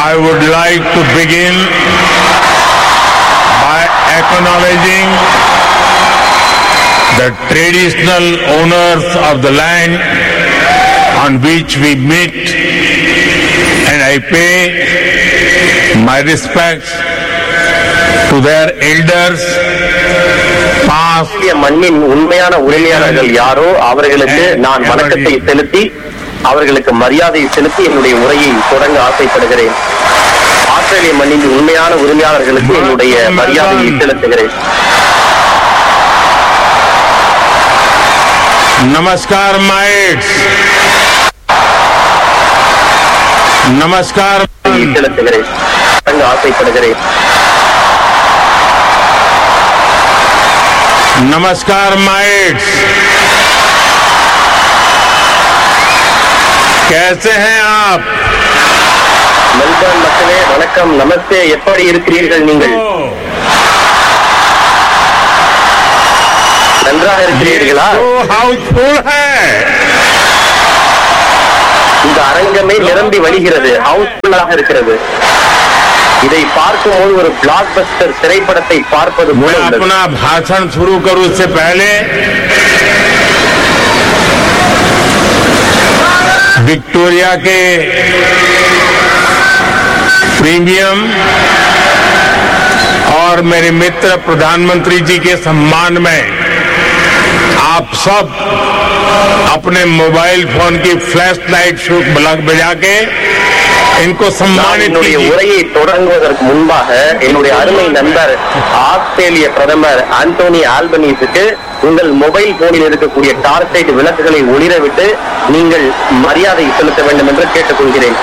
I would like to begin by acknowledging the traditional owners of the land on which we meet, and I pay my respects to their elders, past. மண்ணின் உண்மையான உரிமையாளர்கள் யாரோ அவர்களுக்கு நான் வணக்கத்தை செலுத்தி அவர்களுக்கு மரியாதை செலுத்தி என்னுடைய உரையை தொடங்க ஆசைப்படுகிறேன். ஆஸ்திரேலிய மண்ணின் உண்மையான உரிமையாளர்களுக்கு என்னுடைய மரியாதையை செலுத்துகிறேன். நமஸ்கார் mates. நமஸ்கார் செலுத்துகிறேன். தொடங்க ஆசைப்படுகிறேன். नमस्कार mates. कैसे हैं आप? மெல்பர்ன் மக்களே வணக்கம், நமஸ்தே. எப்படி இருக்கிறீர்கள் நீங்கள்? நன்றாக இருக்கிறீர்களா? हाउसफुल है. இந்த அரங்கமே நிரம்பி வழிகிறது, ஹவுஸ்ஃபுல்லாக இருக்கிறது. இதை பார்க்கும்போது ஒரு பிளாக் பஸ்டர் திரைப்படத்தை பார்ப்பது போல உள்ளது. अपना भाषण शुरू करूं उससे पहले विक्टोरिया के प्रीमियम और मेरे मित्र प्रधानमंत्री जी के सम्मान में आप सब अपने मोबाइल फोन की फ्लैश लाइट बजा के इनको सम्मानित कीजिए. உரையை தொடங்குவதற்கு முன்பாக என்னுடைய அருமை நண்பர் ஆஸ்திரேலிய பிரதமர் ஆண்டோனி ஆல்பனீஸுக்கு உங்கள் மொபைல் போனில் இருக்கக்கூடிய டார்ச் லைட் விளக்குகளை ஒளிரவிட்டு நீங்கள் மரியாதை செலுத்த வேண்டும் என்று கேட்டுக்கொள்கிறேன்.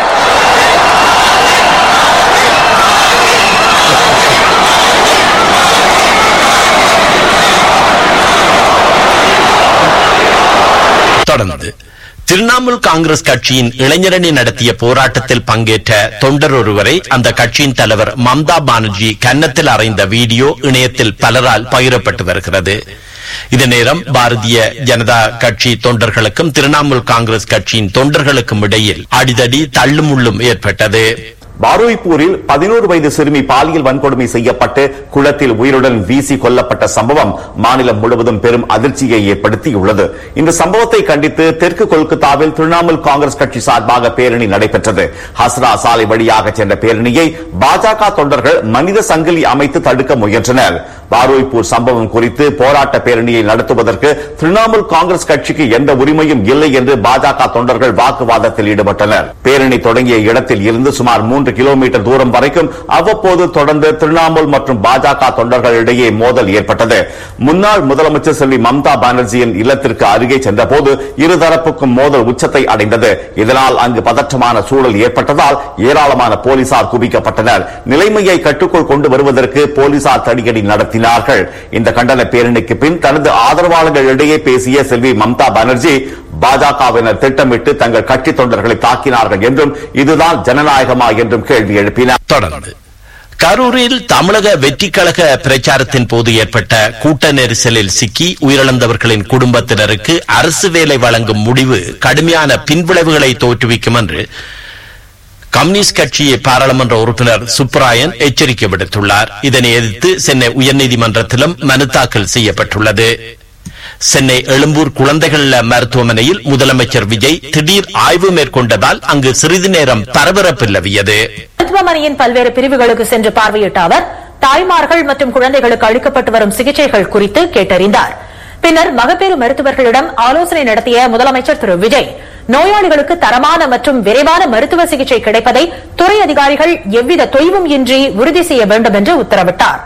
தொடர்ந்து திரிணாமுல் காங்கிரஸ் கட்சியின் இளைஞரணி நடத்திய போராட்டத்தில் பங்கேற்ற தொண்டர் ஒருவரை அந்த கட்சியின் தலைவர் மம்தா பானர்ஜி கன்னத்தில் அறைந்த வீடியோ இணையத்தில் பலரால் பகிரப்பட்டு வருகிறது. இதே நேரம் பாரதிய ஜனதா கட்சி தொண்டர்களுக்கும் திரிணாமுல் காங்கிரஸ் கட்சியின் தொண்டர்களுக்கும் இடையில் அடிதடி தள்ளுமுள்ளும் ஏற்பட்டது. பாரூய்பூரில் 11 வயது சிறுமி பாலியல் வன்கொடுமை செய்யப்பட்டு குளத்தில் உயிருடன் வீசி கொல்லப்பட்ட சம்பவம் மாநிலம் முழுவதும் பெரும் அதிர்ச்சியை ஏற்படுத்தியுள்ளது. இந்த சம்பவத்தை கண்டித்து தெற்கு கொல்கத்தாவில் திரிணாமுல் காங்கிரஸ் கட்சி சார்பாக பேரணி நடைபெற்றது. ஹஸ்ரா சாலை வழியாக சென்ற பேரணியை பாஜக தொண்டர்கள் மனித சங்கிலி அமைத்து தடுக்க முயன்றனர். பாரூய்பூர் சம்பவம் குறித்து போராட்ட பேரணியை நடத்துவதற்கு திரிணாமுல் காங்கிரஸ் கட்சிக்கு எந்த உரிமையும் இல்லை என்று பாஜக தொண்டர்கள் வாக்குவாதத்தில் ஈடுபட்டனர். பேரணி தொடங்கிய இடத்தில் இருந்து சுமார் 3 கிலோமீட்டர் தூரம் வரைக்கும் அவ்வப்போது தொடர்ந்து திரிணாமுல் மற்றும் பாஜக தொண்டர்களிடையே மோதல் ஏற்பட்டது. முன்னாள் முதலமைச்சர் செல்வி மம்தா பானர்ஜியின் இல்லத்திற்கு அருகே சென்றபோது இருதரப்புக்கும் மோதல் உச்சத்தை அடைந்தது. இதனால் அங்கு பதற்றமான சூழல் ஏற்பட்டதால் ஏராளமான போலீசார் குவிக்கப்பட்டனர். நிலைமையை கட்டுக்குள் கொண்டு வருவதற்கு போலீசார் தடியடி நடத்தினார்கள். இந்த கண்டன பேரணிக்கு பின் தனது ஆதரவாளர்களிடையே பேசிய செல்வி மம்தா பானர்ஜி பாஜகவினர் திட்டமிட்டு தங்கள் கட்சி தொண்டர்களை தாக்கினார்கள் என்றும் இதுதான் ஜனநாயகமா என்றும் கேள்வி எழுப்பினார். தொடர்ந்து கரூரில் தமிழக வெற்றிக் கழக பிரச்சாரத்தின் போது ஏற்பட்ட கூட்ட நெரிசலில் சிக்கி உயிரிழந்தவர்களின் குடும்பத்தினருக்கு அரசு வேலை வழங்கும் முடிவு கடுமையான பின்விளைவுகளை தோற்றுவிக்கும் என்று கம்யூனிஸ்ட் கட்சி பாராளுமன்ற உறுப்பினர் சுப்பராயன் எச்சரிக்கை விடுத்துள்ளார். இதனை எதிர்த்து சென்னை உயர்நீதிமன்றத்திலும் மனு தாக்கல் செய்யப்பட்டுள்ளது. சென்னை எழும்பூர் குழந்தைகள் மருத்துவமனையில் முதலமைச்சர் விஜய் திடீர் ஆய்வு மேற்கொண்டதால் அங்கு சிறிது நேரம் பரபரப்பு நிலவியது. மருத்துவமனையின் பல்வேறு பிரிவுகளுக்கு சென்று பார்வையிட்ட அவர் தாய்மார்கள் மற்றும் குழந்தைகளுக்கு அளிக்கப்பட்டு வரும் சிகிச்சைகள் குறித்து கேட்டறிந்தார். பின்னர் மகப்பேறு மருத்துவர்களிடம் ஆலோசனை நடத்திய முதலமைச்சர் திரு விஜய் நோயாளிகளுக்கு தரமான மற்றும் விரைவான மருத்துவ சிகிச்சை கிடைப்பதை துறை அதிகாரிகள் எவ்வித தொய்வும் இன்றி உறுதி செய்ய வேண்டும் என்று உத்தரவிட்டார்.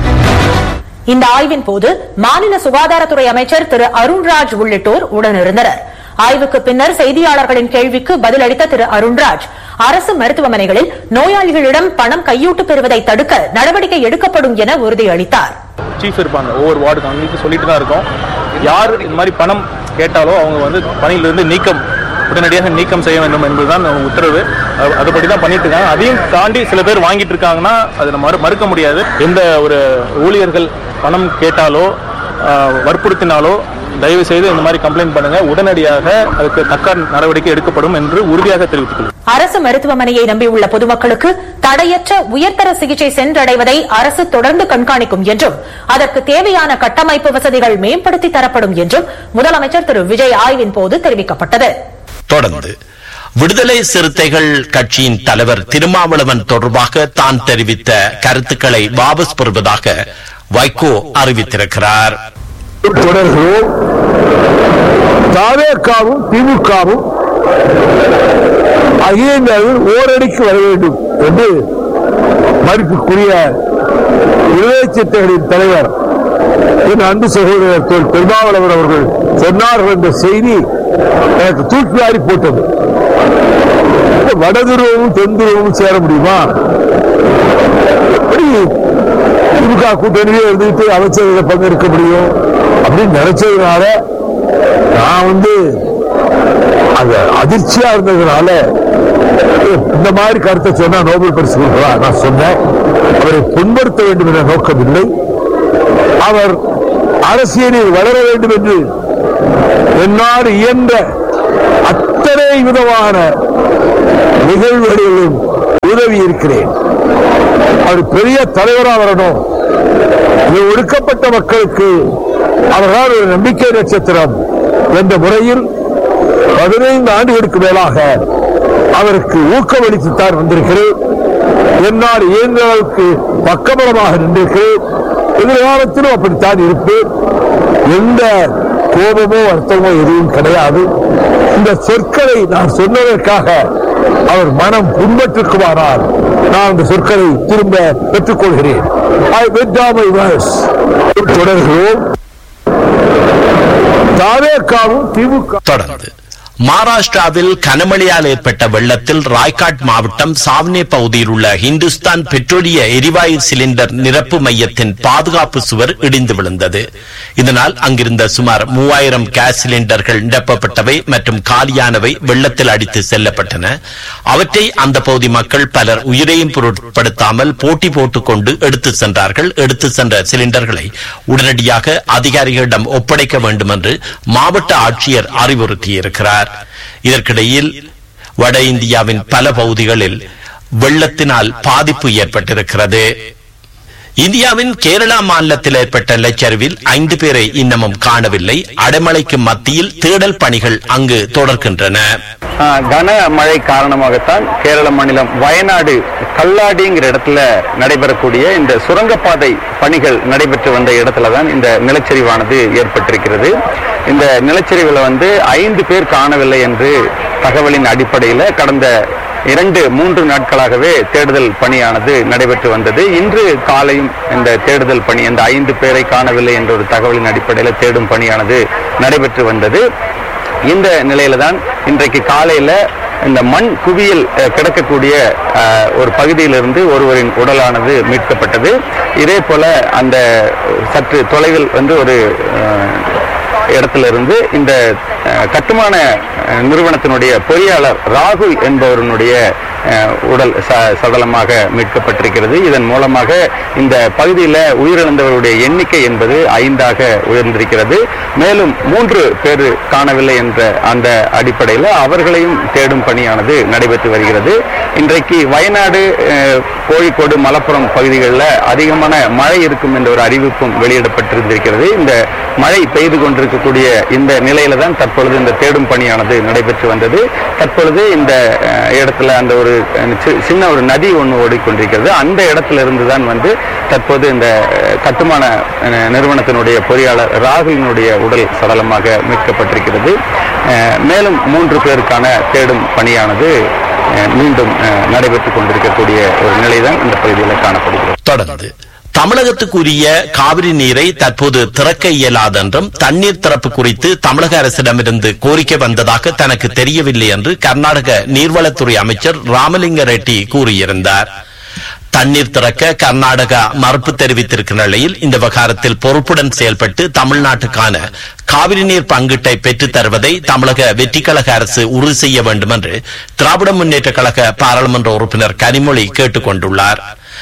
இந்த ஆய்வின் போது மாநில சுகாதாரத்துறை அமைச்சர் திரு அருண்ராஜ் உள்ளிட்டோர் உடனிருந்தனர். ஆய்வுக்கு பின்னர் செய்தியாளர்களின் கேள்விக்கு பதிலளித்த திரு அருண்ராஜ் அரசு மருத்துவமனைகளில் நோயாளிகளிடம் பணம் கையூட்டு பெறுவதை தடுக்க நடவடிக்கை எடுக்கப்படும் என உறுதியளித்தார். சீஃப் இருப்பாங்க ஒவ்வொரு வார்டுக்கு அவங்களுக்கு சொல்லிட்டு தான் இருக்கோம். யார் இந்த மாதிரி பணம் கேட்டாலோ அவங்க பணியிலிருந்து உடனடியாக நீக்கம் செய்ய வேண்டும் என்பதுதான் உத்தரவு. அதுபடி தான் பண்ணிட்டு இருக்காங்க. அதையும் தாண்டி சில பேர் வாங்கிட்டு இருக்காங்கன்னா அதை மறுக்க முடியாது. எந்த ஒரு ஊழியர்கள் பணம் கேட்டாலோ வற்புறுத்தினாலோ தயவு செய்து இந்த மாதிரி கம்ப்ளைண்ட் பண்ணுங்க, உடனடியாக அதுக்கு தக்க நடவடிக்கை எடுக்கப்படும் என்று உறுதியாக தெரிவித்துக் கொள்கிறேன். அரசு மருத்துவமனையை நம்பியுள்ள பொதுமக்களுக்கு தடையற்ற உயர்தர சிகிச்சை சென்றடைவதை அரசு தொடர்ந்து கண்காணிக்கும் என்றும் அதற்கு தேவையான கட்டமைப்பு வசதிகள் மேம்படுத்தி தரப்படும் என்றும் முதலமைச்சர் திரு விஜய் ஆய்வின் போது தெரிவிக்கப்பட்டது. தொடர்ந்து விடுதலை சிறுத்தைகள் கட்சியின் தலைவர் திருமாவளவன் தொடர்பாக தான் தெரிவித்த கருத்துக்களை வாபஸ் பெறுவதாக வைகோ அறிவித்திருக்கிறார். தொடர்கிறோம். தாவேகாவும் திமுகவும் அகிலேந்தியாவில் ஓரடிக்கு வர வேண்டும் என்று மதிப்புக்குரிய விடுதலை சிறுத்தைகளின் தலைவர் என் அன்பு சகோதரர் திருமாவளவன் அவர்கள் சொன்னார்கள் என்ற செய்தி எனக்கு தூக்கி வாரி போட்டது. வடதுருவமும் தென்துருவமும் சேர முடியுமா? எப்படி திமுக கூட்டணியே இருந்துட்டு அமைச்சர்களை பங்கெடுக்க முடியும் அப்படின்னு நினைச்சதுனால நான் அந்த அதிர்ச்சியா இருந்ததுனால இந்த மாதிரி கருத்தை சொன்னா நோபல் பரிசு கொடுக்கலாம் நான் சொன்னேன். அவரை புண்படுத்த வேண்டும் என்ற நோக்கமில்லை. அவர் அரசியலில் வளர வேண்டும் என்று என்னால் இயன்ற அத்தனை விதமான நிகழ்வுகளிலும் உதவி இருக்கிறேன். அவர் பெரிய தலைவராக வரணும். ஒடுக்கப்பட்ட மக்களுக்கு அவர்கள் ஒரு நம்பிக்கை நட்சத்திரம் என்ற முறையில் 15 ஆண்டுகளுக்கு மேலாக அவருக்கு ஊக்கமளித்துத்தான் வந்திருக்கிறேன். என்னால் இயன்ற அளவுக்கு பக்கபலமாக நின்றிருக்கிறேன். எதிர்காலத்திலும் அப்படித்தான் இருப்பேன். எந்த கோபமோ வருத்தமோ எதுவும் கிடையாது. இந்த சொற்களை நான் சொன்னதற்காக அவர் மனம் புண்பட்டிருக்குமானால் நான் அந்த சொற்களை திரும்ப பெற்றுக்கொள்கிறேன். தொடர்கிறோம். தாவேகாவும் திமுக. தொடர்ந்து மகாராஷ்டிராவில் கனமழையால் ஏற்பட்ட வெள்ளத்தில் ராய்காட் மாவட்டம் சாவ்னே பகுதியில் உள்ள இந்துஸ்தான் பெட்ரோலிய எரிவாயு சிலிண்டர் நிரப்பு மையத்தின் பாதுகாப்பு சுவர் இடிந்து விழுந்தது. இதனால் அங்கிருந்த சுமார் 3000 கேஸ் சிலிண்டர்கள் நிரப்பப்பட்டவை மற்றும் காலியானவை வெள்ளத்தில் அடித்து செல்லப்பட்டன. அவற்றை அந்த பகுதி மக்கள் பலர் உயிரையும் பொருட்படுத்தாமல் போட்டி போட்டுக் கொண்டு எடுத்து சென்றார்கள். எடுத்து சென்ற சிலிண்டர்களை உடனடியாக அதிகாரிகளிடம் ஒப்படைக்க வேண்டும் என்று மாவட்ட ஆட்சியர் அறிவுறுத்தியிருக்கிறார். இதற்கிடையில் வட இந்தியாவின் பல பகுதிகளில் வெள்ளத்தினால் பாதிப்பு ஏற்பட்டிருக்கிறது. இந்தியாவின் கேரளா மாநிலத்தில் ஏற்பட்ட நிலச்சரிவில் 5 பேரை இன்னமும் காணவில்லை. அடைமழைக்கு மத்தியில் தேடல் பணிகள் அங்கு தொடர்கின்றன. கனமழை காரணமாகத்தான் கேரள மாநிலம் வயநாடு கல்லாடிங்கிற இடத்துல நடைபெறக்கூடிய இந்த சுரங்கப்பாதை பணிகள் நடைபெற்று வந்த இடத்துல தான் இந்த நிலச்சரிவானது ஏற்பட்டிருக்கிறது. இந்த நிலச்சரிவில் 5 பேர் காணவில்லை என்று தகவலின் அடிப்படையில் கடந்த 2-3 நாட்களாகவே தேடுதல் பணியானது நடைபெற்று வந்தது. இன்று காலையும் இந்த தேடுதல் பணி, இந்த 5 பேரை காணவில்லை என்ற ஒரு தகவலின் அடிப்படையில் தேடும் பணியானது நடைபெற்று வந்தது. இந்த நிலையில தான் இன்றைக்கு காலையில இந்த மண் குவியல் கிடக்கக்கூடிய ஒரு பகுதியிலிருந்து ஒருவரின் உடலானது மீட்கப்பட்டது. இதே போல அந்த சற்று தொலைவில் ஒரு இடத்திலிருந்து இந்த கட்டுமான நிறுவனத்தினுடைய பொறியாளர் ராகுல் என்பவருடைய உடல் சடலமாக மீட்கப்பட்டிருக்கிறது. இதன் மூலமாக இந்த பகுதியில் உயிரிழந்தவருடைய எண்ணிக்கை என்பது 5ஆக உயர்ந்திருக்கிறது. மேலும் 3 பேர் காணவில்லை என்ற அந்த அடிப்படையில் அவர்களையும் தேடும் பணியானது நடைபெற்று வருகிறது. இன்றைக்கு வயநாடு, கோழிக்கோடு, மலப்புரம் பகுதிகளில் அதிகமான மழை இருக்கும் என்ற ஒரு அறிவிப்பும் வெளியிடப்பட்டிருந்திருக்கிறது. இந்த மழை பெய்து கொண்டிருக்கக்கூடிய இந்த நிலையில தான் தற்பொழுது இந்த தேடும் பணியானது நடைபெற்று வந்தது. தற்பொழுது இந்த இடத்துல அந்த ஒரு சின்ன ஒரு நதி ஒன்று ஓடிக்கொண்டிருக்கிறது. அந்த இடத்துல இருந்து தான் தற்போது இந்த கட்டுமான நிறுவனத்தினுடைய பொறியாளர் ராகுலினுடைய உடல் சடலமாக மீட்கப்பட்டிருக்கிறது. மேலும் 3 பேருக்கான தேடும் பணியானது மீண்டும் நடைபெற்றுக் கொண்டிருக்கக்கூடிய ஒரு நிலைதான் இந்த பகுதியில் காணப்படுகிறது. தொடர்ந்து தமிழகத்துக்குரிய காவிரி நீரை தற்போது திறக்க இயலாது என்றும் தண்ணீர் திறப்பு குறித்து தமிழக அரசிடமிருந்து கோரிக்கை வந்ததாக தனக்கு தெரியவில்லை என்று கர்நாடக நீர்வளத்துறை அமைச்சர் ராமலிங்க ரெட்டி கூறியிருந்தார். தண்ணீர் திறக்க கர்நாடகா மறுப்பு தெரிவித்திருக்கிற நிலையில் இந்த விவகாரத்தில் பொறுப்புடன் செயல்பட்டு தமிழ்நாட்டுக்கான காவிரி நீர் பங்கீட்டை பெற்றுத் தருவதை தமிழக வெற்றிக்கழக அரசு உறுதி செய்ய வேண்டும் என்று திராவிட முன்னேற்ற கழக பாராளுமன்ற உறுப்பினர் கனிமொழி கேட்டுக் கொண்டுள்ளார்.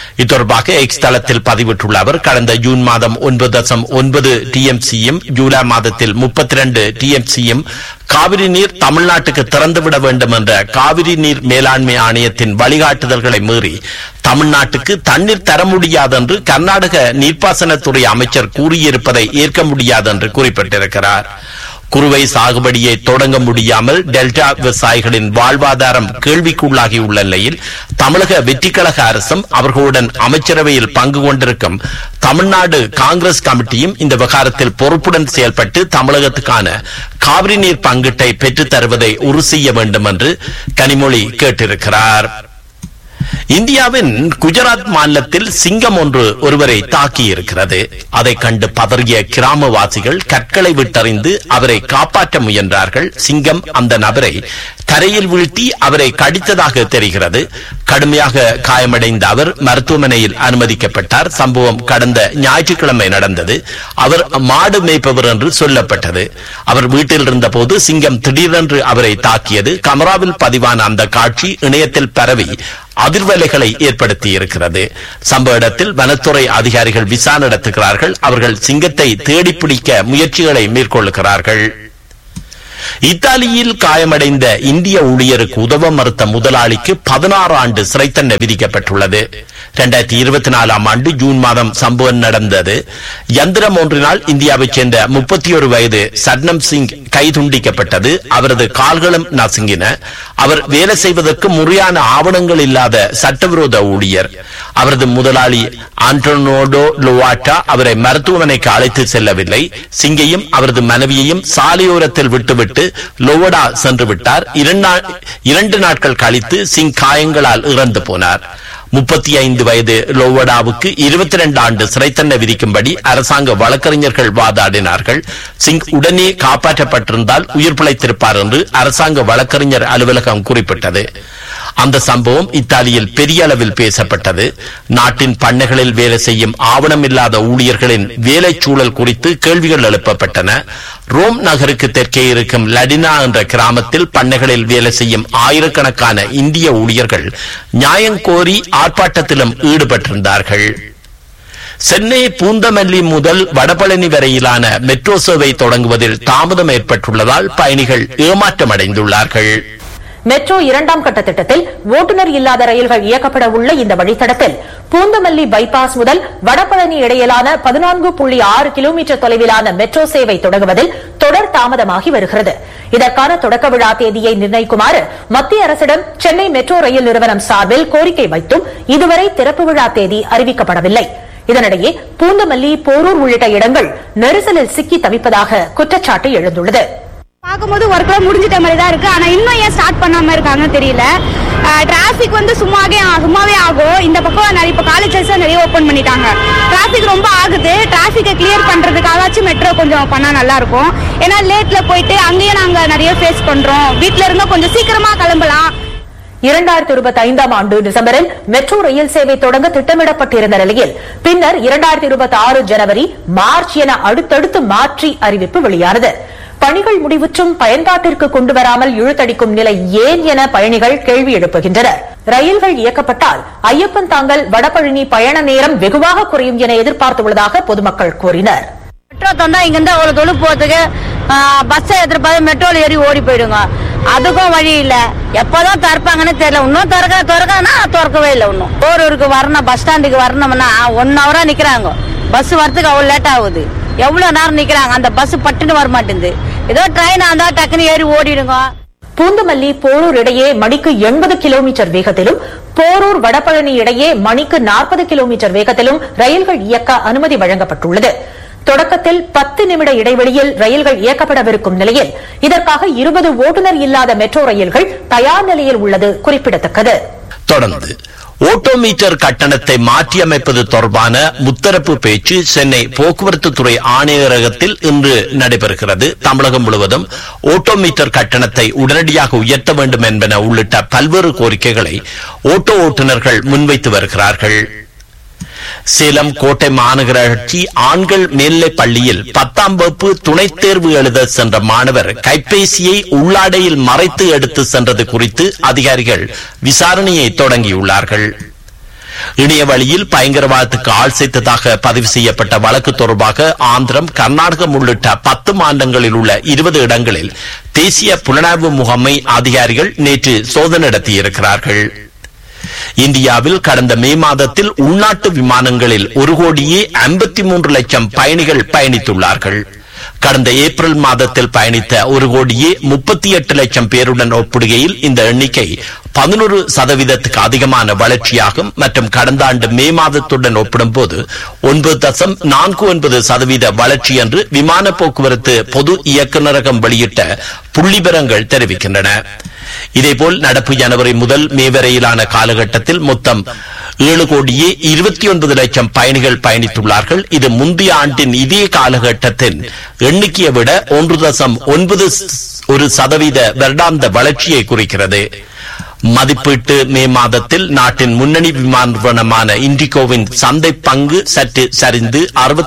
இத்தொடர்பாக எக்ஸ் தளத்தில் பதிவிட்டுள்ள அவர் கடந்த ஜூன் மாதம் 9.9 TMCயும் ஜூலை மாதத்தில் 32 TMCயும் காவிரி நீர் தமிழ்நாட்டுக்கு திறந்துவிட வேண்டும் என்ற காவிரி நீர் மேலாண்மை ஆணையத்தின் வழிகாட்டுதல்களை மீறி தமிழ்நாட்டுக்கு தண்ணீர் தர முடியாது என்று கர்நாடக நீர்ப்பாசனத்துறை அமைச்சர் கூறியிருப்பதை ஏற்க முடியாது என்று குறிப்பிட்டிருக்கிறார். குறுவை சாகுபடியை தொடங்க முடியாமல் டெல்டா விவசாயிகளின் வாழ்வாதாரம் கேள்விக்குள்ளாகியுள்ள நிலையில் தமிழக வெற்றிக்கழக அரசும் அவர்களுடன் அமைச்சரவையில் பங்கு கொண்டிருக்கும் தமிழ்நாடு காங்கிரஸ் கமிட்டியும் இந்த விவகாரத்தில் பொறுப்புடன் செயல்பட்டு தமிழகத்துக்கான காவிரி நீர் பங்கீட்டை பெற்றுத் தருவதை உறுதி செய்ய வேண்டும் என்று கனிமொழி கேட்டிருக்கிறார். இந்தியாவின் குஜராத் மாநிலத்தில் சிங்கம் ஒருவரை தாக்கியிருக்கிறது. அதை கண்டு பதறிய கிராமவாசிகள் கற்களை விட்டறிந்து அவரை காப்பாற்ற முயன்றார்கள். சிங்கம் அந்த நபரை தரையில் வீழ்த்தி அவரை கடித்ததாக தெரிகிறது. கடுமையாக காயமடைந்த அவர் மருத்துவமனையில் அனுமதிக்கப்பட்டார். சம்பவம் கடந்த ஞாயிற்றுக்கிழமை நடந்தது. அவர் மாடு மேய்ப்பவர் என்று சொல்லப்பட்டது. அவர் வீட்டில் இருந்த போது சிங்கம் திடீரென்று அவரை தாக்கியது. கமராவில் பதிவான அந்த காட்சி இணையத்தில் பரவி அதிர்வலைகளை ஏற்படுத்தி இருக்கிறது. சம்பவ இடத்தில் வனத்துறை அதிகாரிகள் விசாரணை நடத்துகிறார்கள். அவர்கள் சிங்கத்தை தேடிப்பிடிக்க முயற்சிகளை மேற்கொள்கிறார்கள். இத்தாலியில் காயமடைந்த இந்திய ஊழியருக்கு உதவ மறுத்த முதலாளிக்கு 16 ஆண்டு சிறை தண்டனை விதிக்கப்பட்டுள்ளது. 2024 ஆண்டு ஜூன் மாதம் சம்பவம் நடந்தது. யந்திரம் ஒன்றினால் இந்தியாவைச் சேர்ந்த 31 வயது சட்னம் சிங் கை துண்டிக்கப்பட்டது. அவரது கால்களும் நசுங்கின. அவர் வேலை செய்வதற்கு முறையான ஆவணங்கள் இல்லாத சட்டவிரோத ஊழியர். அவரது முதலாளி ஆண்டோனோடோ லோவாட்டா அவரை மருத்துவமனைக்கு அழைத்து செல்லவில்லை. சிங்கையும் அவரது மனைவியையும் சாலையோரத்தில் விட்டுவிட்டு லோவடா சென்று விட்டார். 2 நாட்கள் கழித்து சிங் காயங்களால் இறந்து போனார். 35 வயது லோவடாவுக்கு 22 ஆண்டு சிறை தண்டனை விதிக்கும்படி அரசாங்க வழக்கறிஞர்கள் வாதாடினார்கள். சிங் உடனே காப்பாற்றப்பட்டிருந்தால் உயிர் பிழைத்திருப்பார் என்று அரசாங்க வழக்கறிஞர் அலுவலகம் குறிப்பிட்டது. அந்த சம்பவம் இத்தாலியில் பெரிய அளவில் பேசப்பட்டது. நாட்டின் பண்ணைகளில் வேலை செய்யும் ஆவணம் இல்லாத ஊழியர்களின் வேலை சூழல் குறித்து கேள்விகள் எழுப்பப்பட்டன. ரோம் நகருக்கு தெற்கே இருக்கும் லடினா என்ற கிராமத்தில் பண்ணைகளில் வேலை செய்யும் ஆயிரக்கணக்கான இந்திய ஊழியர்கள் நியாயங்கோரி ஆர்ப்பாட்டத்திலும் ஈடுபட்டிருந்தார்கள். சென்னை பூந்தமல்லி முதல் வடபழனி வரையிலான மெட்ரோ சேவை தொடங்குவதில் தாமதம் ஏற்பட்டுள்ளதால் பயணிகள் ஏமாற்றமடைந்துள்ளார்கள். மெட்ரோ 2ஆம் கட்ட திட்டத்தில் ஓட்டுநர் இல்லாத ரயில்கள் இயக்கப்பட உள்ள இந்த வழித்தடத்தில் பூந்தமல்லி பைபாஸ் முதல் வடபழனி இடையிலான 14.6 கிலோமீட்டர் தொலைவிலான மெட்ரோ சேவை தொடங்குவதில் தொடர் தாமதமாகி வருகிறது. இதற்கான தொடக்க விழா தேதியை நிர்ணயிக்குமாறு மத்திய அரசிடம் சென்னை மெட்ரோ ரயில் நிறுவனம் சார்பில் கோரிக்கை வைத்தும் இதுவரை திறப்பு விழா தேதி அறிவிக்கப்படவில்லை. இதனிடையே பூந்தமல்லி, போரூர் உள்ளிட்ட இடங்கள் நெரிசலில் சிக்கி தவிப்பதாக குற்றச்சாட்டு எழுந்துள்ளது. பார்க்கும்போது ஒர்க்லாம் முடிஞ்சிட்ட மாதிரி தான் இருக்கு. ஆனா இன்னும் ஏன் ஸ்டார்ட் பண்ணாம இருக்காங்கன்னு தெரியல. டிராபிக் வந்து சும்மாவே ஆகும். இந்த பக்கம் இப்ப காலேஜஸ் நிறைய ஓபன் பண்ணிட்டாங்க. டிராபிக் ரொம்ப ஆகுது. டிராபிக்கை கிளியர் பண்றதுக்காகச்சும் மெட்ரோ கொஞ்சம் பண்ணா நல்லா இருக்கும். ஏன்னா லேட்ல போயிட்டு அங்கேயே நாங்க நிறைய ஃபேஸ் பண்றோம். வீட்டுல இருந்தா கொஞ்சம் சீக்கிரமா கிளம்பலாம். 2025ஆம் ஆண்டு டிசம்பரில் மெட்ரோ ரயில் சேவை தொடங்க திட்டமிடப்பட்டிருந்த நிலையில் பின்னர் 2026 ஜனவரி, மார்ச் என அடுத்தடுத்து மாற்றி அறிவிப்பு வெளியானது. பணிகள் முடிவுற்றும் பயன்பாட்டிற்கு கொண்டுவராமல் இழுத்தடிக்கும் நிலை ஏன் என பயணிகள் கேள்வி எழுப்புகின்றனர். ரயில்கள் இயக்கப்பட்டால் ஐயப்பன் தாங்கல் வடபழனி பயண நேரம் வெகுவாக குறையும் என எதிர்பார்த்துள்ளதாக பொதுமக்கள் கூறினர். மெட்ரோ தந்தா இங்கிருந்து ஒரு தொழில் போறதுக்கு பஸ் எதிர்பார்த்து மெட்ரோல ஏறி ஓடி போயிடுங்க. அதுக்கும் வழி இல்ல. எப்பதான் திறப்பாங்கன்னு தெரியல. இன்னும் திறக்கனா திறக்கவே இல்லை. இன்னும் போரூருக்கு வரணும், பஸ் ஸ்டாண்டுக்கு வரணும்னா 1 ஹவரா நிக்கிறாங்க. பஸ் வரதுக்கு அவ்வளவு லேட் ஆகுது. எவ்வளவு நேரம் நிக்கிறாங்க. அந்த பஸ் பட்டுன்னு வர மாட்டேங்குது. ஏதோ ட்ரெயின் ஆந்தா டக்குன்னு ஏறி ஓடிடுங்க. பூந்தமல்லி, போரூர் இடையே மணிக்கு 80 கிலோமீட்டர் வேகத்திலும், போரூர் வடபழனி இடையே மணிக்கு 40 கிலோமீட்டர் வேகத்திலும் ரயில்கள் இயக்க அனுமதி வழங்கப்பட்டுள்ளது. தொடக்கத்தில் 10 நிமிட இடைவெளியில் ரயில்கள் இயக்கப்படவிருக்கும் நிலையில் இதற்காக 20 ஓட்டுநர் இல்லாத மெட்ரோ ரயில்கள் தயார் நிலையில் உள்ளது குறிப்பிடத்தக்கது. தொடர்ந்து ஓட்டோமீட்டர் கட்டணத்தை மாற்றியமைப்பது தொடர்பான முத்தரப்பு பேச்சு சென்னை போக்குவரத்து துறை ஆணையரகத்தில் இன்று நடைபெறுகிறது. தமிழகம் முழுவதும் ஓட்டோமீட்டர் கட்டணத்தை உடனடியாக உயர்த்த வேண்டும் என்பன உள்ளிட்ட பல்வேறு கோரிக்கைகளை ஓட்டோ ஓட்டுநர்கள் முன்வைத்து வருகிறார்கள். சேலம் கோட்டை மாநகராட்சி ஆண்கள் மேல்நிலைப் பள்ளியில் 10ஆம் வகுப்பு துணைத் தேர்வு எழுத சென்ற மாணவர் கைபேசியை உள்ளாடையில் மறைத்து எடுத்து சென்றது குறித்து அதிகாரிகள் விசாரணையை தொடங்கியுள்ளார்கள். இணைய வழியில் பயங்கரவாதத்துக்கு ஆள் சேர்த்ததாக பதிவு செய்யப்பட்ட வழக்கு தொடர்பாக ஆந்திரம், கர்நாடகம் உள்ளிட்ட 10 மாநிலங்களில் உள்ள 20 இடங்களில் தேசிய புலனாய்வு முகமை அதிகாரிகள் நேற்று சோதனை நடத்தியிருக்கிறார்கள். இந்தியாவில் கடந்த மே மாதத்தில் உள்நாட்டு விமானங்களில் 1,53,00,000 பயணிகள் பயணித்துள்ளார்கள். கடந்த ஏப்ரல் மாதத்தில் பயணித்த 1,38,00,000 பேருடன் ஒப்பிடுகையில் இந்த எண்ணிக்கை 11% அதிகமான வளர்ச்சியாகும் மற்றும் கடந்த ஆண்டு மே மாதத்துடன் ஒப்பிடும்போது 9.49% வளர்ச்சி என்று விமான போக்குவரத்து பொது இயக்குநரகம் வெளியிட்ட புள்ளிவிவரங்கள் தெரிவிக்கின்றன. இதேபோல் நடப்பு ஜனவரி முதல் மே வரையிலான காலகட்டத்தில் மொத்தம் 7,29,00,000 பயணிகள் பயணித்துள்ளார்கள். இது முந்தைய ஆண்டின் இதே காலகட்டத்தின் எண்ணிக்கையை விட 1.91% வருடாந்த வளர்ச்சியை குறிக்கிறது. மதிப்பீட்டு மே மாதத்தில் நாட்டின் முன்னணி விமான நிறுவனமான இண்டிகோவின் சந்தை பங்கு சற்று சரிந்து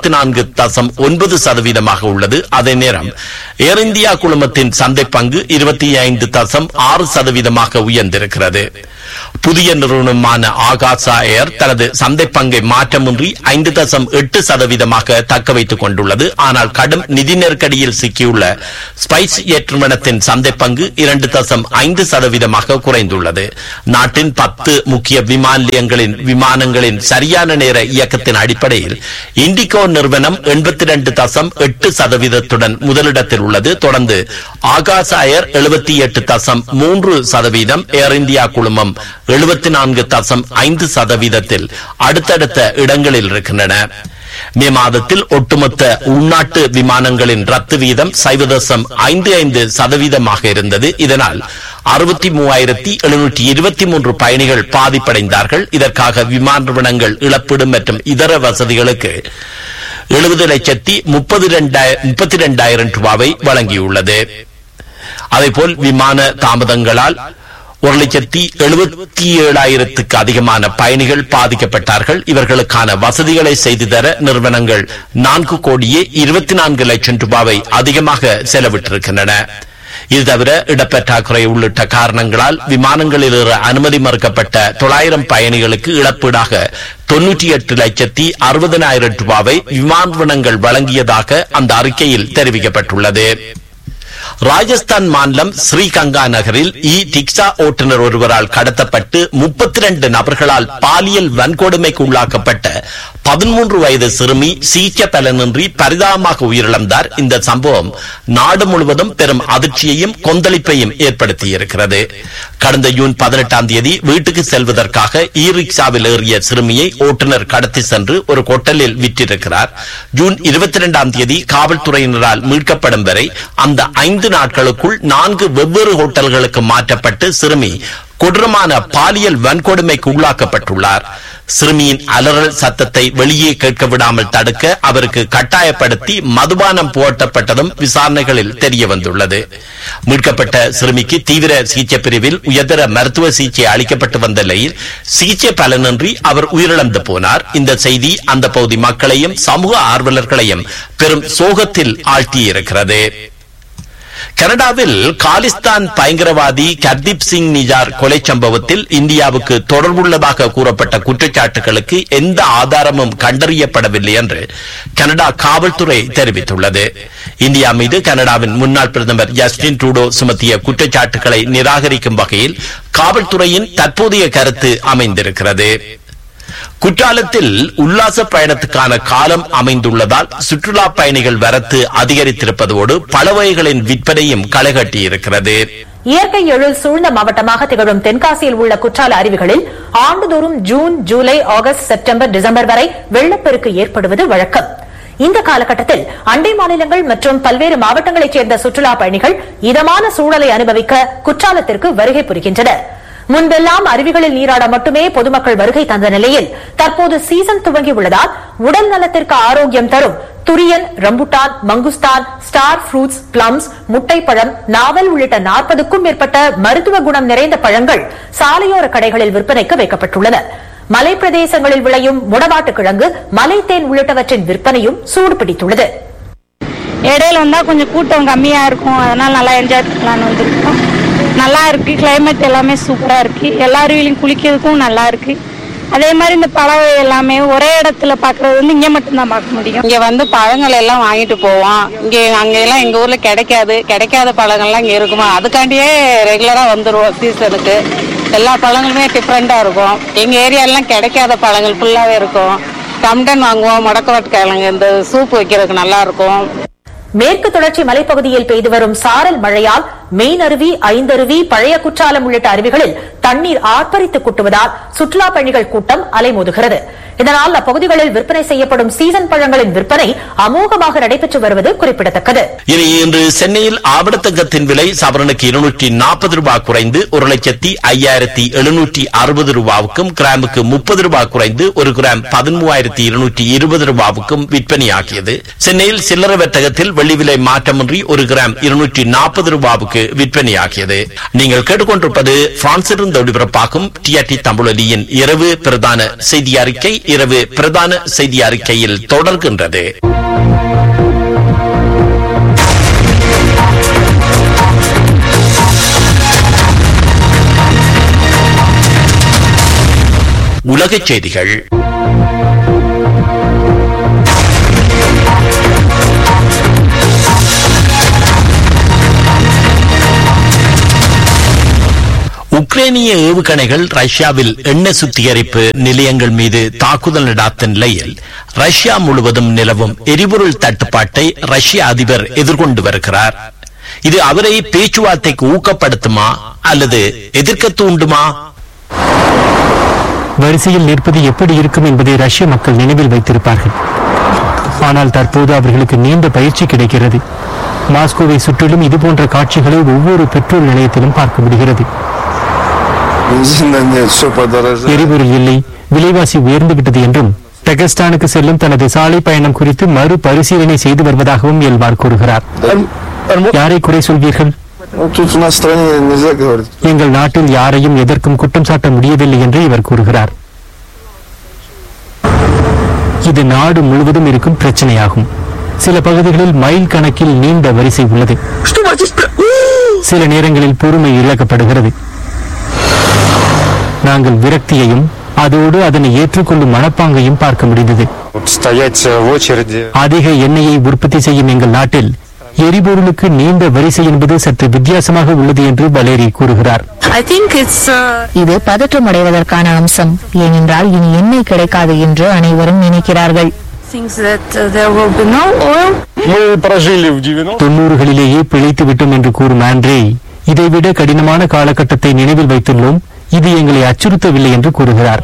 64.9% உள்ளது. அதே நேரம் ஏர் இந்தியா குழுமத்தின் சந்தை பங்கு 25.6% உயர்ந்திருக்கிறது. புதிய நிறுவனமான ஆகாசா ஏர் தனது சந்தை பங்கை மாற்றமின்றி 5.8% தக்க வைத்துக் கொண்டுள்ளது. ஆனால் கடும் நிதி நெருக்கடியில் சிக்கியுள்ள ஸ்பைஸ் ஜெட் நிறுவனத்தின் சந்தை பங்கு 2.5% குறைந்துள்ளது. நாட்டின் 10 முக்கிய விமான நிலையங்களின் விமானங்களின் சரியான நேர இயக்கத்தின் அடிப்படையில் இண்டிகோ நிறுவனம் 82.8% முதலிடத்தில் உள்ளது. தொடர்ந்து ஆகாசா ஏர் 78.3%, ஏர் இந்தியா குழுமம் 74.5% அடுத்தடுத்த இடங்களில் இருக்கின்றன. மே மாதத்தில் ஒட்டுமொத்த உள்நாட்டு விமானங்களின் ரத்து வீதம் 0.55% இருந்தது. இதனால் 63,723 பயணிகள் பாதிப்படைந்தார்கள். இதற்காக விமான நிறுவனங்கள் இழப்பீடு மற்றும் இதர வசதிகளுக்கு 70,32,000 ரூபாவை வழங்கியுள்ளது. அதேபோல் விமான தாமதங்களால் 1,77,000 அதிகமான பயணிகள் பாதிக்கப்பட்டார்கள். இவர்களுக்கான வசதிகளை செய்து தர நிறுவனங்கள் 4,24,00,000 ரூபாவை அதிகமாக செலவிட்டிருக்கின்றன. இது தவிர இடப்பற்றாக்குறை உள்ளிட்ட காரணங்களால் விமானங்களில் அனுமதி மறுக்கப்பட்ட 900 பயணிகளுக்கு இழப்பீடாக 98,60,000 ரூபாவை விமான நிறுவனங்கள் வழங்கியதாக அந்த அறிக்கையில் தெரிவிக்கப்பட்டுள்ளது. ராஜஸ்தான் மாநிலம் ஸ்ரீகங்கா நகரில் ரிக்ஷா ஓட்டுநர் ஒருவரால் கடத்தப்பட்டு 32 நபர்களால் பாலியல் வன்கொடுமைக்கு உள்ளாக்கப்பட்ட 13 வயது சிறுமி சிகிச்சை பலனின்றி பரிதாபமாக உயிரிழந்தார். இந்த சம்பவம் நாடு முழுவதும் பெரும் அதிர்ச்சியையும் கொந்தளிப்பையும் ஏற்படுத்தியிருக்கிறது. கடந்த ஜூன் 18ஆம் தேதி வீட்டுக்கு செல்வதற்காக ரிக்ஷாவில் ஏறிய சிறுமியை ஓட்டுநர் கடத்தி சென்று ஒரு கொட்டலில் விற்றிருக்கிறார். ஜூன் 22ஆம் தேதி காவல்துறையினரால் மீட்கப்படும் வரை அந்த 5 நாட்களுக்குள் 4 வெவ்வேறு ஹோட்டல்களுக்கு மாற்றப்பட்டு சிறுமி கொடூரமான பாலியல் வன்கொடுமைக்கு உள்ளாக்கப்பட்டுள்ளார். சிறுமியின் அலறல் சத்தத்தை வெளியே கேட்க விடாமல் தடுக்க அவருக்கு கட்டாயப்படுத்தி மதுபானம் போட்டப்பட்டதும் விசாரணைகளில் தெரிய வந்துள்ளது. மீட்கப்பட்ட சிறுமிக்கு தீவிர சிகிச்சை பிரிவில் உயர்தர மருத்துவ சிகிச்சை அளிக்கப்பட்டு வந்த நிலையில் சிகிச்சை பலனின்றி அவர் உயிரிழந்து போனார். இந்த செய்தி அந்த பகுதி மக்களையும் சமூக ஆர்வலர்களையும் பெரும் சோகத்தில் ஆழ்த்தியிருக்கிறது. கனடாவில் காலிஸ்தான் பயங்கரவாதி கர்தீப் சிங் நிஜார் கொலை சம்பவத்தில் இந்தியாவுக்கு தொடர்புள்ளதாக கூறப்பட்ட குற்றச்சாட்டுகளுக்கு எந்த ஆதாரமும் கண்டறியப்படவில்லை என்று கனடா காவல்துறை தெரிவித்துள்ளது. இந்தியா மீது கனடாவின் முன்னாள் பிரதமர் ஜஸ்டின் ட்ரூடோ சுமத்திய குற்றச்சாட்டுகளை நிராகரிக்கும் வகையில் காவல்துறையின் தற்போதைய கருத்து அமைந்திருக்கிறது. குற்றாலத்தில் உல்லாச பயணத்துக்கான காலம் அமைந்துள்ளதால் சுற்றுலா பயணிகள் வரத்து அதிகரித்திருப்பதோடு பல வகைகளின் விற்பனையும் களைகட்டியிருக்கிறது. இயற்கை எழில் சூழ்ந்த மாவட்டமாக திகழும் தென்காசியில் உள்ள குற்றால அருவிகளில் ஆண்டுதோறும் June, July, August, September, December வரை வெள்ளப்பெருக்கு ஏற்படுவது வழக்கம். இந்த காலகட்டத்தில் அண்டை மாநிலங்கள் மற்றும் பல்வேறு மாவட்டங்களைச் சேர்ந்த சுற்றுலா பயணிகள் இதமான சூழலை அனுபவிக்க குற்றாலத்திற்கு வருகை புரிகின்றனர். முன்பெல்லாம் அருவிகளில் நீராட மட்டுமே பொதுமக்கள் வருகை தந்த நிலையில் தற்போது சீசன் துவங்கியுள்ளதால் உடல் நலத்திற்கு ஆரோக்கியம் தரும் Thuriyan, rambutan, மங்குஸ்தான், star fruits, plums, முட்டைப்பழம், நாவல் உள்ளிட்ட 40க்கும் மேற்பட்ட மருத்துவ குணம் நிறைந்த பழங்கள் சாலையோர கடைகளில் விற்பனைக்கு வைக்கப்பட்டுள்ளன. மலை பிரதேசங்களில் விளையும் முடவாட்டு கிழங்கு, மலைத்தேன் உள்ளிட்டவற்றின் விற்பனையும் சூடு பிடித்துள்ளது. இடையில வந்தா கொஞ்சம் கூட்டம் கம்மியா இருக்கும், அதனால நல்லா என்ஜாய் பண்ணலாம்னு வந்திருக்கோம். நல்லா இருக்கு, கிளைமேட் எல்லாமே சூப்பரா இருக்கு, எல்லா அருவியிலும் குளிக்கிறதுக்கும் நல்லா இருக்கு, அதே மாதிரி இந்த பழவை எல்லாமே ஒரே இடத்துல பாக்குறது வந்து இங்க மட்டும் தான் பார்க்க முடியும். இங்க வந்து பழங்கள் எல்லாம் வாங்கிட்டு போவோம். அங்க எல்லாம் எங்க ஊர்ல கிடைக்காத பழங்கள்லாம் இங்க இருக்குமா, அதுக்காண்டியே ரெகுலரா வந்துருவோம். சீசனுக்கு எல்லா பழங்களுமே டிஃப்ரெண்டா இருக்கும். எங்க ஏரியாலாம் கிடைக்காத பழங்கள் ஃபுல்லாவே இருக்கும். கம்டன் வாங்குவோம், முடக்கவாட்டு கிழங்கு இந்த சூப் வைக்கிறதுக்கு நல்லா இருக்கும். மேற்கு தொடர்ச்சி மலைப்பகுதியில் பெய்து வரும் சாரல் மழையால் மெயின் அருவி, ஐந்தருவி, பழைய குற்றாலம் உள்ளிட்ட அருவிகளில் தண்ணீர் ஆர்ப்பரித்து கொட்டுவதால் சுற்றுலா பயணிகள் கூட்டம் அலைமோதுகிறது. இதனால் அப்பகுதிகளில் விற்பனை செய்யப்படும் சீசன் பழங்களின் விற்பனை அமோகமாக நடைபெற்று வருவது குறிப்பிடத்தக்கது. இன்று சென்னையில் ஆவணத்தங்கத்தின் விலை சவரனுக்கு 240 ரூபாய் குறைந்து 1,5760 ரூபாவுக்கும், கிராமுக்கு 30 ரூபாய் குறைந்து 1 கிராம் 13,220 ரூபாவுக்கும் விற்பனையாகியது. சென்னையில் சில்லறை வர்த்தகத்தில் வெள்ளி விலை மாற்றமின்றி 1 கிராம் 240 ரூபாவுக்கு விற்பனையாகியது. நீங்கள் கேட்டுக்கொண்டிருப்பது பிரான்சிலிருந்து ஒளிபரப்பாகும் டிஆர்டி தமிழொலியின் இரவு பிரதான செய்தி அறிக்கை. இரவு பிரதான செய்தி அறிக்கையில் தொடர்கின்றது. உலகச் செய்திகள். உக்ரைனிய ஏவுகணைகள் ரஷ்யாவில் எண்ணெய் சுத்திகரிப்பு நிலையங்கள் மீது தாக்குதல் நடாத்த நிலையில் ரஷ்யா முழுவதும் நிலவும் எரிபொருள் தட்டுப்பாட்டை ரஷ்ய அதிபர் எதிர்கொண்டு வருகிறார். இது அவரை பேச்சுவார்த்தைக்கு ஊக்கப்படுத்துமா அல்லது எதிர்க்க தூண்டுமா? வரிசையில் நிற்பது எப்படி இருக்கும் என்பதை ரஷ்ய மக்கள் நினைவில் வைத்திருப்பார்கள். ஆனால் தற்போது அவர்களுக்கு நீண்ட பயிற்சி கிடைக்கிறது. மாஸ்கோவை சுற்றிலும் இதுபோன்ற காட்சிகளை ஒவ்வொரு பெட்ரோல் நிலையத்திலும் பார்க்க முடிகிறது. எரிபொருள் இல்லை, விலைவாசி உயர்ந்து விட்டது என்றும் டெகஸ்டானுக்கு செல்லும் தனது சாலை பயணம் குறித்து மறு பரிசீலனை செய்து வருவதாகவும் எல்வார் கூறுகிறார். யாரை குறை சொல்வீர்கள்? எங்கள் நாட்டில் யாரையும் எதற்கும் குற்றம் சாட்ட முடியவில்லை என்று இவர் கூறுகிறார். இது நாடு முழுவதும் இருக்கும் பிரச்சனையாகும். சில பகுதிகளில் மைல் கணக்கில் நீண்ட வரிசை உள்ளது. சில நேரங்களில் பொறுமை இழக்கப்படுகிறது. நாங்கள் விரக்தியையும் அதோடு அதனை ஏற்றுக்கொள்ளும் மனப்பாங்கையும் பார்க்க முடிந்தது. அதிக எண்ணெயை உற்பத்தி செய்யும் எங்கள் நாட்டில் எரிபொருளுக்கு நீண்ட வரிசை என்பது சற்று வித்தியாசமாக உள்ளது என்று வலேரி கூறுகிறார். இது பதற்றம் அடைவதற்கான அம்சம். ஏனென்றால் இனி எண்ணெய் கிடைக்காது என்று அனைவரும் நினைக்கிறார்கள். 90களிலேயே பிழைத்து விட்டோம் என்று கூறும் ஆண்ட்ரே, இதைவிட கடினமான காலகட்டத்தை நினைவில் வைத்துள்ளோம். இது எங்களை அச்சுறுத்தவில்லை என்று கூறுகிறார்.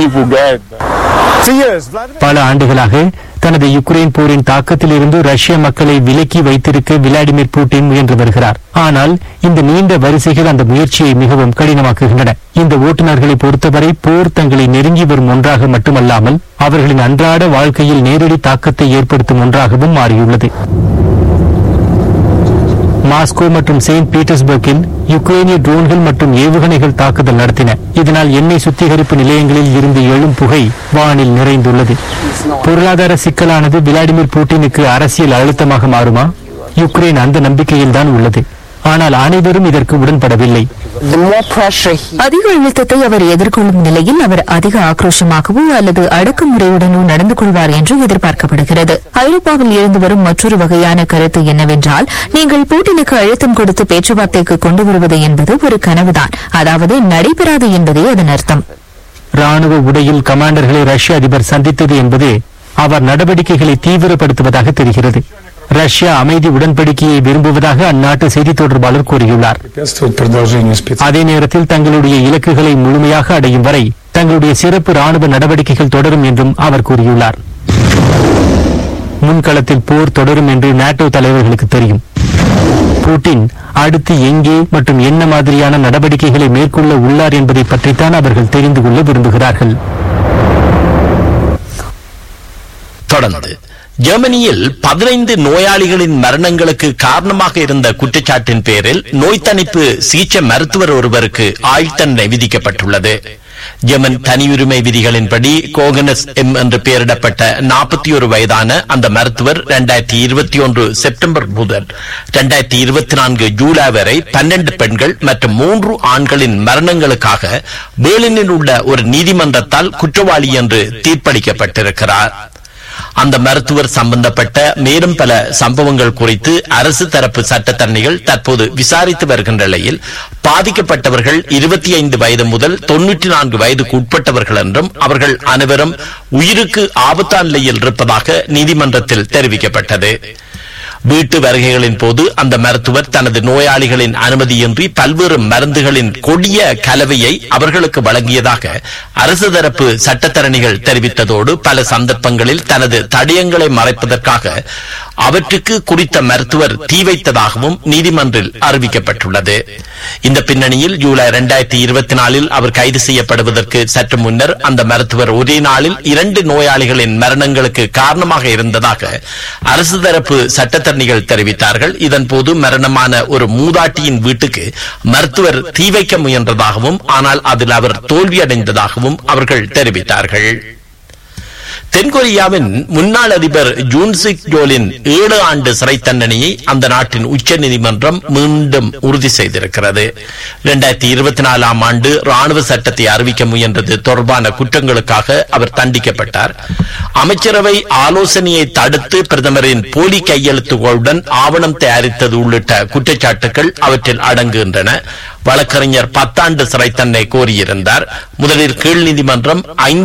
பல ஆண்டுகளாக தனது யுக்ரைன் போரின் தாக்கத்தில் இருந்து ரஷ்ய மக்களை விலக்கி வைத்திருக்க விளாடிமிர் புட்டின் முயன்று வருகிறார். ஆனால் இந்த நீண்ட வரிசைகள் அந்த முயற்சியை மிகவும் கடினமாக்குகின்றன. இந்த ஓட்டுநர்களை பொறுத்தவரை போர் தங்களை நெருங்கி வரும் ஒன்றாக மட்டுமல்லாமல் அவர்களின் அன்றாட வாழ்க்கையில் நேரடி தாக்கத்தை ஏற்படுத்தும் ஒன்றாகவும் மாறியுள்ளது. மாஸ்கோ மற்றும் செயின்ட் பீட்டர்ஸ்பர்க்கில் யுக்ரைனிய ட்ரோன்கள் மற்றும் ஏவுகணைகள் தாக்குதல் நடத்தின. இதனால் எண்ணெய் சுத்திகரிப்பு நிலையங்களில் இருந்து எழும் புகை வானில் நிறைந்துள்ளது. பொருளாதார சிக்கலானது விளாடிமிர் புட்டினுக்கு அரசியல் அழுத்தமாக மாறுமா? யுக்ரைன் அந்த நம்பிக்கையில்தான் உள்ளது. ஆனால் அனைவரும் இதற்கு உடன்படவில்லை. அதிக அழுத்தத்தை அவர் எதிர்கொள்ளும் நிலையில் அவர் அதிக ஆக்ரோஷமாகவோ அல்லது அடக்குமுறையுடனோ நடந்து கொள்வார் என்று எதிர்பார்க்கப்படுகிறது. ஐரோப்பாவில் இருந்து வரும் மற்றொரு வகையான கருத்து என்னவென்றால், நீங்கள் புட்டினுக்கு அழுத்தம் கொடுத்து பேச்சுவார்த்தைக்கு கொண்டு வருவது என்பது ஒரு கனவுதான், அதாவது நடைபெறாது என்பதே அதன் அர்த்தம். ராணுவ உடையில் கமாண்டர்களை ரஷ்ய அதிபர் சந்தித்தது என்பது அவர் நடவடிக்கைகளை தீவிரப்படுத்துவதாக தெரிகிறது. ரஷ்யா அமைதி உடன்படிக்கையை விரும்புவதாக அந்நாட்டு செய்தி தொடர்பாளர் கூறியுள்ளார். அதே நேரத்தில் தங்களுடைய இலக்குகளை முழுமையாக அடையும் வரை தங்களுடைய சிறப்பு ராணுவ நடவடிக்கைகள் தொடரும் என்றும் அவர் கூறியுள்ளார். முன்களத்தில் போர் தொடரும் என்று நாட்டோ தலைவர்களுக்கு தெரியும். புட்டின் அடுத்து எங்கே மற்றும் என்ன மாதிரியான நடவடிக்கைகளை மேற்கொள்ள உள்ளார் என்பதை பற்றித்தான் அவர்கள் தெரிந்து கொள்ள விரும்புகிறார்கள். தொடர்ந்து ஜெர்மனியில் 15 நோயாளிகளின் மரணங்களுக்கு காரணமாக இருந்த குற்றச்சாட்டின் பேரில் நோய் தணிப்பு சிகிச்சை மருத்துவர் ஒருவருக்கு ஆயுள் தண்டனை விதிக்கப்பட்டுள்ளது. ஜெர்மன் தனியுரிமை விதிகளின்படி கோகனஸ் எம் என்று பெயரிடப்பட்ட 41 வயதான அந்த மருத்துவர் 2021 செப்டம்பர் முதல் 2024 ஜூலை வரை 12 பெண்கள் மற்றும் 3 ஆண்களின் மரணங்களுக்காக பெர்லினில் உள்ள ஒரு நீதிமன்றத்தால் குற்றவாளி என்று தீர்ப்பளிக்கப்பட்டிருக்கிறார். அந்த மருத்துவர் சம்பந்தப்பட்ட மேலும் பல சம்பவங்கள் குறித்து அரசு தரப்பு சட்டத்தரணிகள் தற்போது விசாரித்து வருகின்ற நிலையில் பாதிக்கப்பட்டவர்கள் 25 வயது முதல் 94 வயதுக்கு உட்பட்டவர்கள் என்றும் அவர்கள் அனைவரும் உயிருக்கு ஆபத்தான நிலையில் இருப்பதாக நீதிமன்றத்தில் தெரிவிக்கப்பட்டது. வீட்டு வருகைகளின் போது அந்த மருத்துவர் தனது நோயாளிகளின் அனுமதியின்றி பல்வேறு மருந்துகளின் கொடிய கலவையை அவர்களுக்கு வழங்கியதாக அரசு தரப்பு சட்டத்தரணிகள் தெரிவித்ததோடு பல சந்தர்ப்பங்களில் தனது தடயங்களை மறைப்பதற்காக அவற்றுக்கு குறித்த மருத்துவர் தீ வைத்ததாகவும் நீதிமன்றில் அறிவிக்கப்பட்டுள்ளது. இந்த பின்னணியில் ஜூலை 2024 அவர் கைது செய்யப்படுவதற்கு சற்று முன்னர் அந்த மருத்துவர் ஒரே நாளில் 2 நோயாளிகளின் மரணங்களுக்கு காரணமாக இருந்ததாக அரசு தரப்பு சட்டத்தரணிகள் தெரிவித்தார்கள். இதன்போது மரணமான ஒரு மூதாட்டியின் வீட்டுக்கு மருத்துவர் தீ வைக்க முயன்றதாகவும் ஆனால் அதில் அவர் தோல்வியடைந்ததாகவும் அவர்கள் தெரிவித்தார்கள். தென்கொரியாவின் முன்னாள் அதிபர் ஜூன் சுக் யோலின் 7 ஆண்டு சிறை தண்டனையை அந்த நாட்டின் உச்ச நீதிமன்றம் மீண்டும் உறுதி செய்திருக்கிறது. 2024 ஆண்டு ராணுவ சட்டத்தை அறிவிக்க முயன்றது தொடர்பான குற்றங்களுக்காக அவர் தண்டிக்கப்பட்டார். அமைச்சரவை ஆலோசனையை தடுத்து பிரதமரின் போலி கையெழுத்துகளுடன் ஆவணம் தயாரித்தது உள்ளிட்ட குற்றச்சாட்டுகள் அவற்றில் அடங்குகின்றன. வழக்கறிஞர் 10 ஆண்டு சிறை தண்டனை கோரியிருந்தார். முதலில் கீழ் நீதிமன்றம் 5